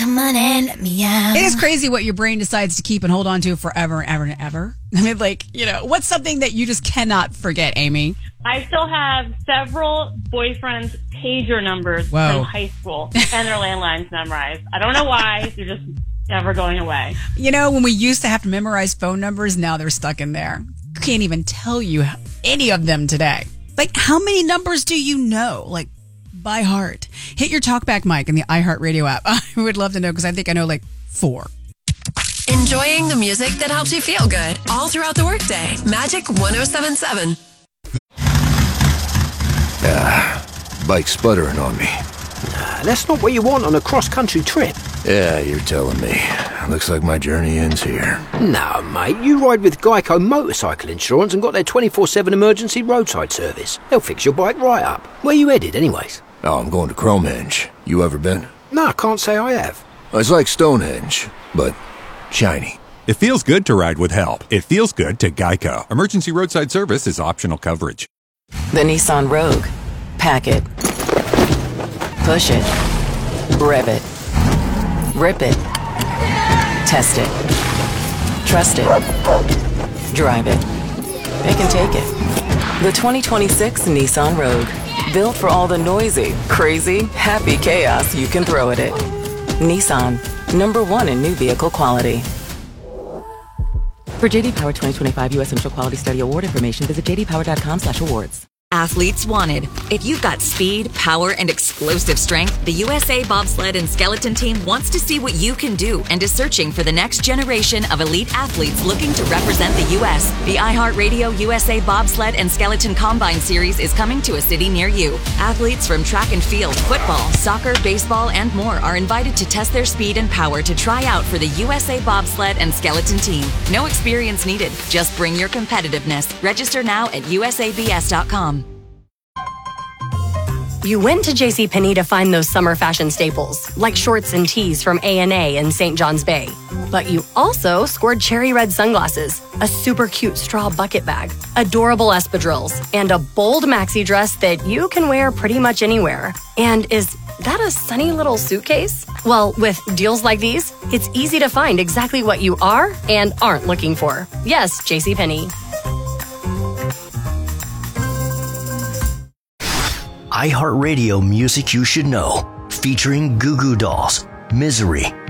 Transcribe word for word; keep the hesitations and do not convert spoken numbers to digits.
come on and let me out. It is crazy what your brain decides to keep and hold on to forever and ever and ever. I mean, like, you know, what's something that you just cannot forget, Amy? I still have several boyfriends' pager numbers Whoa. from high school and their landlines memorized. I don't know why. They're just never going away. You know, when we used to have to memorize phone numbers, now they're stuck in there. Can't even tell you any of them today. Like, how many numbers do you know? Like, by heart. Hit your talkback mic in the iHeartRadio app. I would love to know because I think I know like four. Enjoying the music that helps you feel good all throughout the workday. Magic one oh seven point seven. Ah, bike sputtering on me. Nah, that's not what you want on a cross-country trip. Yeah, you're telling me. Looks like my journey ends here. No, mate, you ride with Geico Motorcycle Insurance and got their twenty-four seven emergency roadside service. They'll fix your bike right up. Where you headed, anyways? Oh, I'm going to Cromehenge. You ever been? No, I can't say I have. It's like Stonehenge, but shiny. It feels good to ride with help. It feels good to Geico. Emergency roadside service is optional coverage. The Nissan Rogue. Pack it. Push it. Rev it. Rip it. Test it. Trust it. Drive it. It can take it. The twenty twenty-six Nissan Rogue. Built for all the noisy, crazy, happy chaos you can throw at it. Nissan. Number one in new vehicle quality. For J D Power twenty twenty-five U S Central Quality Study Award information, visit j d power dot com slash awards. Athletes wanted. If you've got speed, power, and explosive strength, the U S A Bobsled and Skeleton Team wants to see what you can do and is searching for the next generation of elite athletes looking to represent the U S. The iHeartRadio U S A Bobsled and Skeleton Combine Series is coming to a city near you. Athletes from track and field, football, soccer, baseball, and more are invited to test their speed and power to try out for the U S A Bobsled and Skeleton Team. No experience needed. Just bring your competitiveness. Register now at u s a b s dot com. You went to JCPenney to find those summer fashion staples, like shorts and tees from A and A in Saint John's Bay. But you also scored cherry red sunglasses, a super cute straw bucket bag, adorable espadrilles, and a bold maxi dress that you can wear pretty much anywhere. And is that a sunny little suitcase? Well, with deals like these, it's easy to find exactly what you are and aren't looking for. Yes, JCPenney. iHeartRadio Music You Should Know, featuring Goo Goo Dolls, Misery,